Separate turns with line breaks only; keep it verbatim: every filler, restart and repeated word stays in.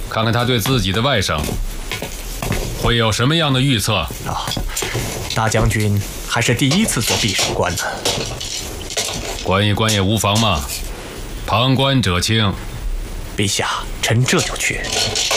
看看他对自己的外甥会有什么样的预测。
啊，大将军还是第一次做必胜官呢。
观一观也无妨嘛，旁观者清。
陛下，臣这就去。